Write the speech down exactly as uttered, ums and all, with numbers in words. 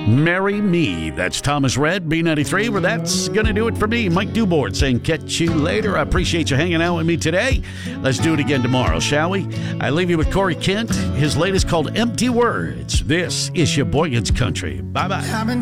Marry Me. That's Thomas Rhett, B ninety-three, where that's going to do it for me. Mike Dubord saying catch you later. I appreciate you hanging out with me today. Let's do it again tomorrow, shall we? I leave you with Corey Kent. His latest called Empty Words. This is Sheboygan's Country. Bye-bye.